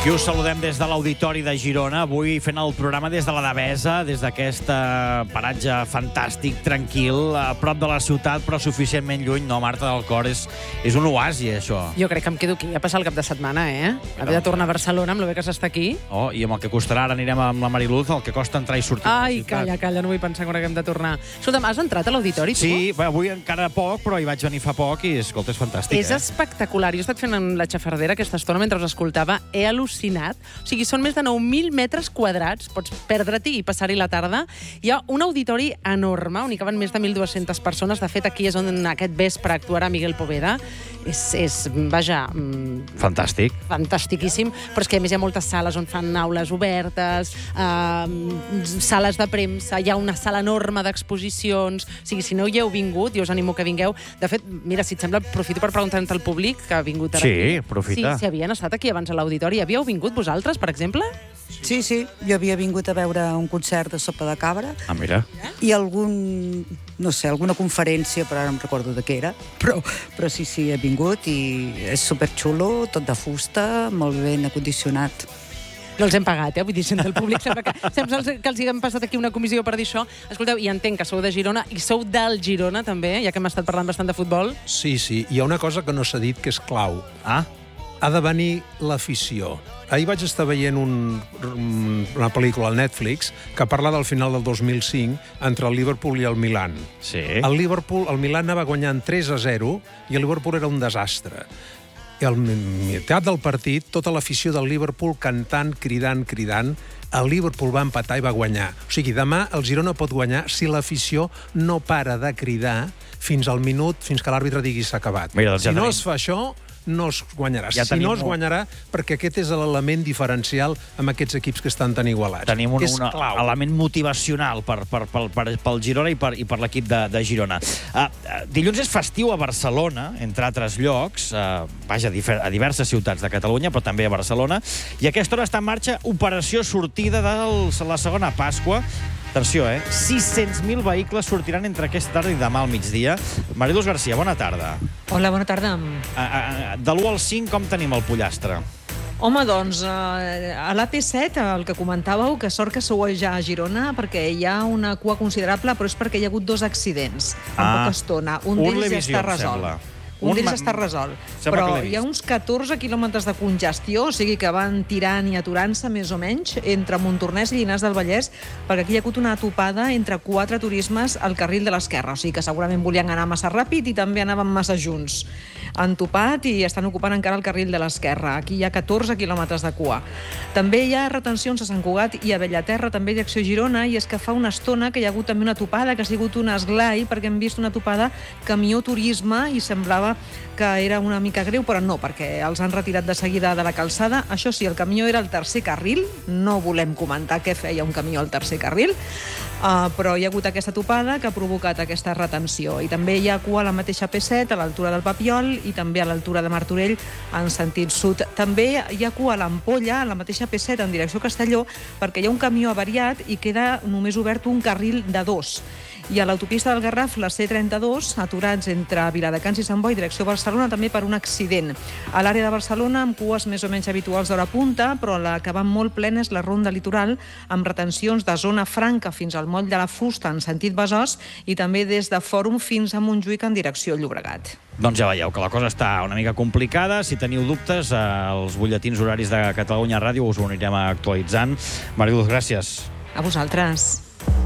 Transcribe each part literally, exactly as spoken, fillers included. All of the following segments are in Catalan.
Aquí us saludem des de l'Auditori de Girona, avui fent el programa des de la Devesa, des d'aquest paratge fantàstic, tranquil, a prop de la ciutat, però suficientment lluny. No, Marta del Cor, és, és un oasi, això. Jo crec que em quedo aquí a passar el cap de setmana, eh? Haver de tornar a Barcelona, amb el bé que s'està aquí. Oh, i amb el que costarà, ara anirem amb la Mariluz, el que costa entrar i sortir. Ai, calla, calla, no vull pensar quan haguem de tornar. Escolta'm, has entrat a l'Auditori, tu? Sí, bé, avui encara poc, però hi vaig venir fa poc i, escolta, és fantàstic, És eh? espectacular. Jo he estat fent la xafardera aquesta estona mentre us escoltava. He al·lucinat. O sigui, són més de nou mil metres quadrats. Pots perdre-t'hi i passar-hi la tarda. Hi ha un auditori enorme, on hi caben més de mil dues-centes persones. De fet, aquí és on aquest vespre actuarà Miguel Poveda. És, és vaja... Fantàstic. Fantàstiquíssim. Però és que, a més, hi ha moltes sales on fan aules obertes, eh, sales de premsa, hi ha una sala enorme d'exposicions. O sigui, si no hi heu vingut, jo us animo que vingueu. De fet, mira, si et sembla, aprofito per preguntar-te al públic que ha vingut ara. Sí, aprofita. Sí, si havien estat aquí abans a l'auditori. Havíeu vingut vosaltres, per exemple? Sí, sí. Jo havia vingut a veure un concert de Sopa de Cabra. Ah, mira. I algun, no sé, alguna conferència, però ara no em recordo de què era. Però, però sí, sí, he vingut i és superxulo, tot de fusta, molt ben acondicionat. No els hem pagat, eh? Vull dir, sent del públic sembla que, sembla que els hi hem passat aquí una comissió per dir això. Escolteu, i entenc que sou de Girona i sou del Girona, també, ja que hem estat parlant bastant de futbol. Sí, sí. Hi ha una cosa que no s'ha dit que és clau. Ah? Ha de venir l'afició. Ahir vaig estar veient un, una pel·lícula al Netflix que parla del final del dos mil cinc entre el Liverpool i el Milan. Sí. El Liverpool, el Milan anava guanyant tres a zero i el Liverpool era un desastre. I al meitat del partit, tota l'afició del Liverpool cantant, cridant, cridant, el Liverpool va empatar i va guanyar. O sigui, demà el Girona pot guanyar si l'afició no para de cridar fins al minut, fins que l'àrbitre digui s'ha acabat. Mira, doncs ja si no tenim... es fa això, no es guanyarà. Ja si no es un... guanyarà, perquè aquest és l'element diferencial amb aquests equips que estan tan igualats. Tenim un és una, element motivacional per, per, per, per, pel Girona i per, i per l'equip de, de Girona. Uh, dilluns és festiu a Barcelona, entre altres llocs, uh, vaja, a diverses ciutats de Catalunya, però també a Barcelona, i a aquesta hora està en marxa Operació Sortida de la segona Pasqua. Atenció, eh? sis-cents mil vehicles sortiran entre aquesta tarda i demà al migdia. Mariluz Garcia, bona tarda. Hola, bona tarda. A, a, de l'u al cinc, com tenim el pollastre? Home, doncs, a l'A P set, el que comentàveu, que sort que sou ja a Girona, perquè hi ha una cua considerable, però és perquè hi ha hagut dos accidents en ah, poca estona. Un d'ells ja està resolt. Un d'ells està resolt. Però hi ha uns catorze quilòmetres de congestió, o sigui que van tirant i aturant-se, més o menys, entre Montornès i Llinars del Vallès, perquè aquí hi ha hagut una topada entre quatre turismes al carril de l'esquerra. O sigui que segurament volien anar massa ràpid i també anaven massa junts. Han topat i estan ocupant encara el carril de l'esquerra. Aquí hi ha catorze quilòmetres de cua. També hi ha retencions a Sant Cugat i a Bellaterra, també direcció Girona, i és que fa una estona que hi ha hagut també una topada, que ha sigut un esglai, perquè hem vist una topada camió turisme i semblava que era una mica greu, però no, perquè els han retirat de seguida de la calçada. Això sí, el camió era al tercer carril, no volem comentar què feia un camió al tercer carril, uh, però hi ha hagut aquesta topada que ha provocat aquesta retenció. I també hi ha cua a la mateixa P set, a l'altura del Papiol, i també a l'altura de Martorell, en sentit sud. També hi ha cua a l'Ampolla, a la mateixa P set, en direcció Castelló, perquè hi ha un camió avariat i queda només obert un carril de dos. I a l'autopista del Garraf, la C trenta-dos, aturats entre Viladecans i Sant Boi, direcció Barcelona, també per un accident. A l'àrea de Barcelona, amb cues més o menys habituals d'hora punta, però la que va molt plena és la ronda litoral, amb retencions de zona franca fins al moll de la Fusta, en sentit Besòs, i també des de Fòrum fins a Montjuïc, en direcció Llobregat. Doncs ja veieu que la cosa està una mica complicada. Si teniu dubtes, els butlletins horaris de Catalunya Ràdio us ho anirem actualitzant. Mariluz, gràcies. A vosaltres.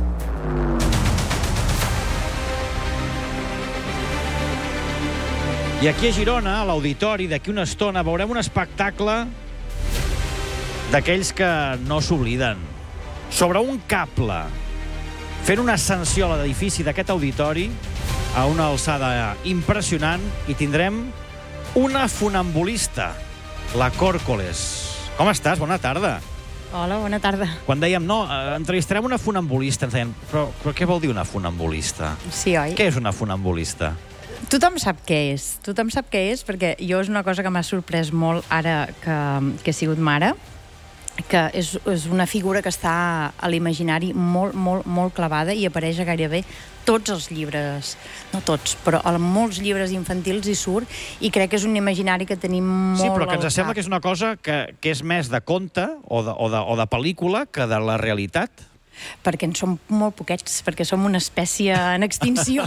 I aquí a Girona, a l'Auditori, d'aquí una estona, veurem un espectacle d'aquells que no s'obliden. Sobre un cable, fent una ascensió a l'edifici d'aquest auditori, a una alçada impressionant, i tindrem una funambulista, la Còrcoles. Com estàs? Bona tarda. Hola, bona tarda. Quan dèiem, no, entrevistarem una funambulista, ens deien, però, però què vol dir una funambulista? Sí, oi? Què és una funambulista? Tothom sap què és. Tothom sap què és, perquè jo és una cosa que m'ha sorprès molt ara que, que he sigut mare. que és, és una figura que està a l'imaginari molt, molt, molt clavada i apareix a gairebé tots els llibres, no tots, però a molts llibres infantils hi surt, i crec que és un imaginari que tenim molt Sí, però que ens al sembla cap. que és una cosa que, que és més de conte o de, o, de, o de pel·lícula que de la realitat. Perquè en som molt poquets, perquè som una espècie en extinció.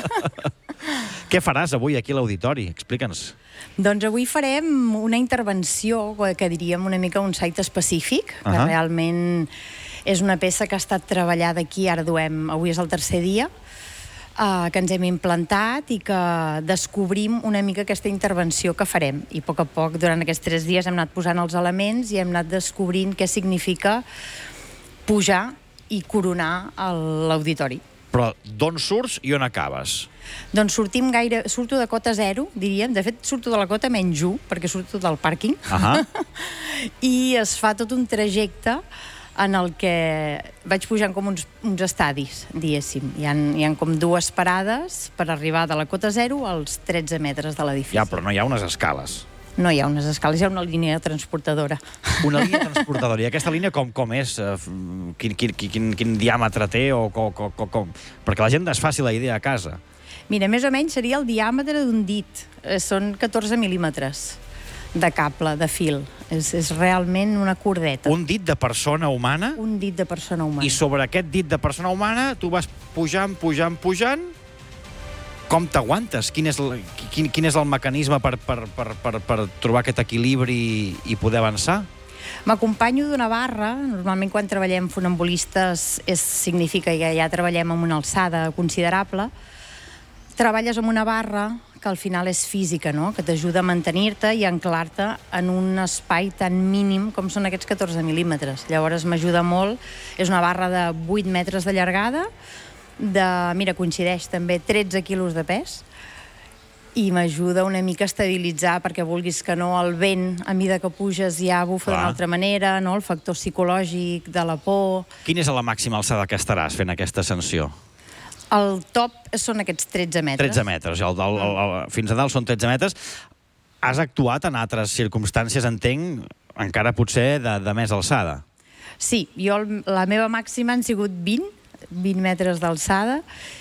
Què faràs avui aquí a l'auditori? Explica'ns. Doncs avui farem una intervenció, que diríem una mica un site específic, que Ahà. realment és una peça que ha estat treballada aquí, ara duem, avui és el tercer dia, uh, que ens hem implantat i que descobrim una mica aquesta intervenció que farem. I a poc a poc, durant aquests tres dies, hem anat posant els elements i hem anat descobrint què significa pujar i coronar l'auditori. Però d'on surts i on acabes? Doncs sortim gaire... Surto de cota zero, diríem. De fet, surto de la cota menys u, perquè surto del pàrquing. Ahà. I es fa tot un trajecte en el que vaig pujant com uns, uns estadis, diguéssim. Hi ha, hi ha com dues parades per arribar de la cota zero als tretze metres de l'edifici. Ja, però no hi ha unes escales. No hi ha unes escales, hi ha una línia transportadora. Una línia transportadora. I aquesta línia com, com és? Eh, Quin, quin, quin, quin diàmetre té? O, com, com, com... Perquè la gent es faci la idea a casa. Mira, més o menys seria el diàmetre d'un dit. Eh, Són catorze mil·límetres de cable, de fil. És, és realment una cordeta. Un dit de persona humana? Un dit de persona humana. I sobre aquest dit de persona humana tu vas pujant, pujant, pujant. Com t'aguantes? Quin, és el, quin, quin és el mecanisme per, per, per, per, per trobar aquest equilibri i, i poder avançar? M'acompanyo d'una barra. Normalment quan treballem funambulistes és, significa que ja treballem amb una alçada considerable. Treballes amb una barra que al final és física, no? Que t'ajuda a mantenir-te i a anclar-te en un espai tan mínim com són aquests catorze mil·límetres. Llavors m'ajuda molt. És una barra de vuit metres de llargada, de, mira, coincideix també tretze quilos de pes, i m'ajuda una mica a estabilitzar, perquè vulguis que no, el vent, a mida que puges, ja bufa d'una altra manera, no? El factor psicològic de la por. Quina és la màxima alçada que estaràs fent aquesta ascensió? El top són aquests tretze metres. tretze metres. El, el, el, el, fins a dalt són tretze metres. Has actuat en altres circumstàncies, entenc, encara potser de, de més alçada. Sí, jo, la meva màxima han sigut vint, vint metres d'alçada.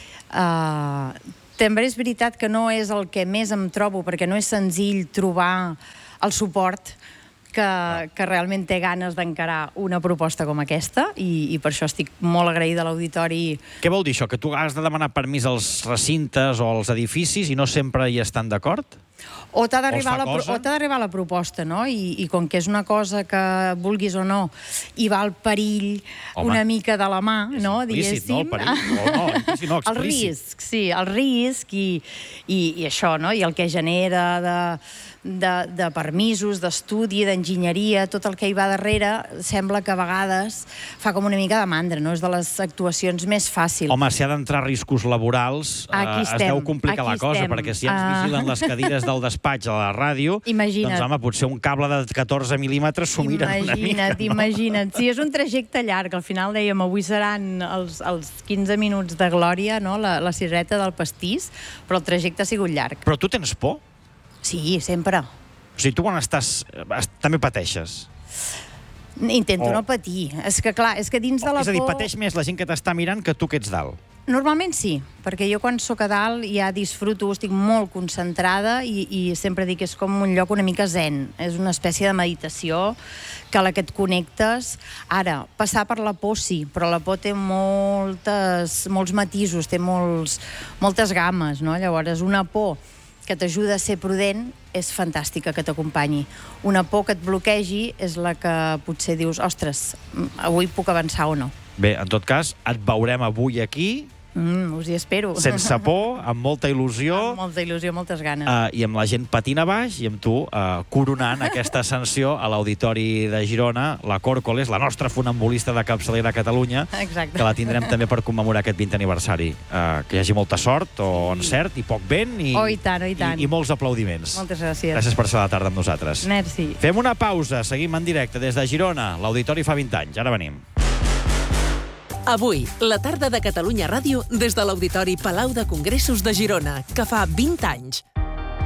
Uh, també és veritat que no és el que més em trobo, perquè no és senzill trobar el suport que, que realment té ganes d'encarar una proposta com aquesta, i, i per això estic molt agraïda a l'auditori. Què vol dir això? Que tu has de demanar permís als recintes o als edificis i no sempre hi estan d'acord? O t'ha d'arribar O es fa la, cosa? o t'ha d'arribar la proposta, no? I, I com que és una cosa que, vulguis o no, hi va el perill Home, una mica de la mà, no? Implícit, no? El perill. O no, implícit, no, El explícit. risc, sí, el risc i, i, i això, no? I el que genera de, de, de permisos, d'estudi, d'enginyeria, tot el que hi va darrere, sembla que a vegades fa com una mica de mandra, no? És de les actuacions més fàcils. Home, si ha d'entrar riscos laborals, eh, Aquí es estem, deu complicar la aquí cosa, estem. perquè si ens Ah. vigilen les cadires del despatx a la ràdio, Imagina't. doncs, home, potser un cable de catorze mil·límetres s'ho miren una mica, Imagina't, no? imagina't. Sí, és un trajecte llarg. Al final dèiem, avui seran els, els quinze minuts de glòria, no? la, la cirereta del pastís, però el trajecte ha sigut llarg. Però tu tens por? Sí, sempre. O sigui, tu quan estàs... també pateixes? Intento O- no patir. És que, clar, és que dins de la És a dir, por... pateix més la gent que t'està mirant que tu que ets dalt. Normalment sí, perquè jo quan sóc a dalt ja disfruto, estic molt concentrada i, i sempre dic que és com un lloc una mica zen. És una espècie de meditació que a la que et connectes. Ara, passar per la por sí, però la por té moltes, molts matisos, té molts, moltes games, no? Llavors, una por que t'ajuda a ser prudent és fantàstica que t'acompanyi. Una por que et bloquegi és la que potser dius, ostres, avui puc avançar o no. Bé, en tot cas, et veurem avui aquí, Mm, us hi espero. sense por, amb molta il·lusió, Amb molta il·lusió, moltes ganes. uh, i amb la gent patint a baix, i amb tu uh, coronant aquesta ascensió a l'Auditori de Girona, la Còrcoles, la nostra funambulista de capçalera a Catalunya, Exacte. que la tindrem també per commemorar aquest vint aniversari. Uh, que hi hagi molta sort, o encert, i poc vent, i, Oh, i tant, oh, i tant. i, i molts aplaudiments. Moltes gràcies. Gràcies per ser a la tarda amb nosaltres. Merci. Fem una pausa, seguim en directe des de Girona. L'Auditori fa vint anys, ara venim. Avui, la tarda de Catalunya Ràdio des de l'Auditori Palau de Congressos de Girona, que fa vint anys.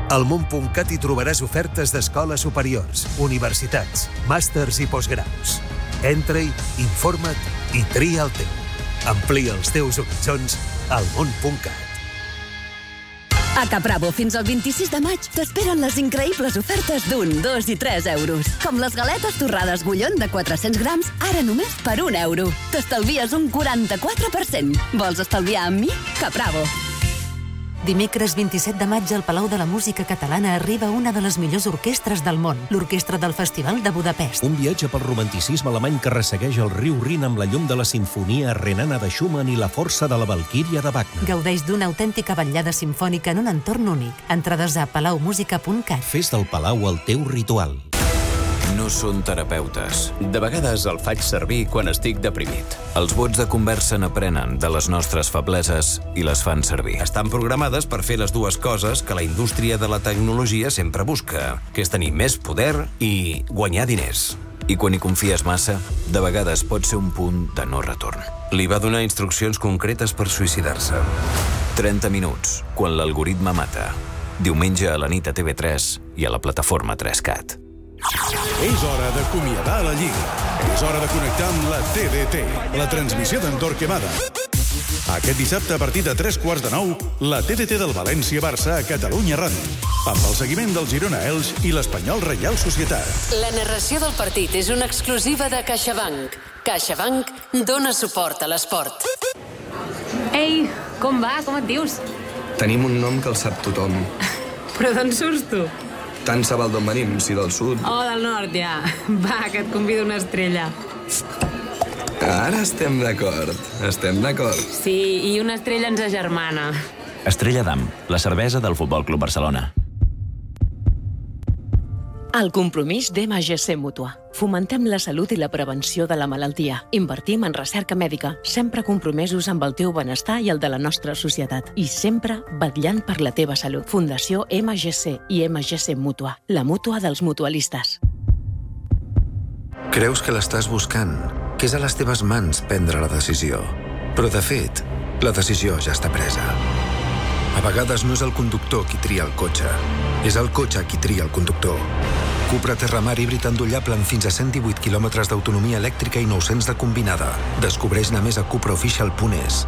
Al món punt cat hi trobaràs ofertes d'escoles superiors, universitats, màsters i postgraus. Entra-hi, informa't i tria el teu. Amplia els teus horitzons al món punt cat. A Capravo, fins al vint-i-sis de maig, t'esperen les increïbles ofertes d'un, dos i tres euros. Com les galetes torrades Gullón de quatre-cents grams, ara només per un euro. T'estalvies un quaranta-quatre per cent. Vols estalviar amb mi? Capravo. Dimecres vint-i-set de maig al Palau de la Música Catalana arriba una de les millors orquestres del món, l'Orquestra del Festival de Budapest. Un viatge pel romanticisme alemany que ressegueix el riu Rin amb la llum de la sinfonia renana de Schumann i la força de la Valquíria de Wagner. Gaudeix d'una autèntica vetllada simfònica en un entorn únic. Entrades a palau música punt cat. Fes del Palau el teu ritual. No són terapeutes. De vegades el faig servir quan estic deprimit. Els bots de conversa n'aprenen de les nostres febleses i les fan servir. Estan programades per fer les dues coses que la indústria de la tecnologia sempre busca, que és tenir més poder i guanyar diners. I quan hi confies massa, de vegades pot ser un punt de no retorn. Li va donar instruccions concretes per suïcidar-se. trenta minuts, quan l'algoritme mata. Diumenge a la nit a T V tres i a la plataforma tres cat. És hora d'acomiadar la Lliga. És hora de connectar amb la T D T, la transmissió d'en Torquemada. Aquest dissabte, a partir de tres quarts de nou, la T D T del València-Barça a Catalunya Ràdio, amb el seguiment del Girona-Elx i l'Espanyol Reial Societat. La narració del partit és una exclusiva de CaixaBank. CaixaBank dona suport a l'esport. Ei, com va? Com et dius? Tenim un nom que el sap tothom. Però d'on surts tu? Tant se val d'on venim, si del sud... Oh, del nord, ja. Va, que et convido una estrella. Ara estem d'acord, estem d'acord. Sí, i una estrella ens agermana. Estrella d'Am, la cervesa del Futbol Club Barcelona. El compromís d'M G C Mútua. Fomentem la salut i la prevenció de la malaltia. Invertim en recerca mèdica, sempre compromesos amb el teu benestar i el de la nostra societat. I sempre vetllant per la teva salut. Fundació M G C i M G C Mútua. La mútua dels mutualistes. Creus que l'estàs buscant, que és a les teves mans prendre la decisió. Però, de fet, la decisió ja està presa. A vegades no és el conductor qui tria el cotxe, és el cotxe qui tria el conductor. Cupra Terramar híbrid endollable amb fins a cent divuit quilòmetres d'autonomia elèctrica i nou-cents de combinada. Descobreix-ne més a cupraofficial punt es.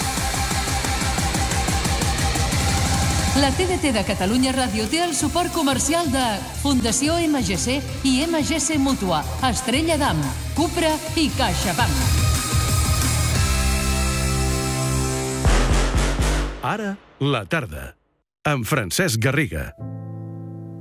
La T D T de Catalunya Ràdio té el suport comercial de Fundació M G C i M G C Mútua, Estrella d'Am, Cupra i CaixaBank. Ara, la tarda, amb Francesc Garriga.